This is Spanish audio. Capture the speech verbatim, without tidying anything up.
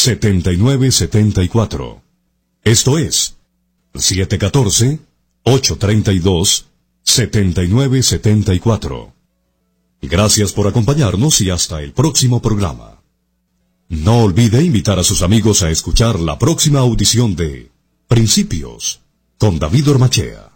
setenta y nueve setenta y cuatro. Esto es siete uno cuatro, ocho tres dos, siete nueve siete cuatro. Gracias por acompañarnos y hasta el próximo programa. No olvide invitar a sus amigos a escuchar la próxima audición de Principios con David Ormachea.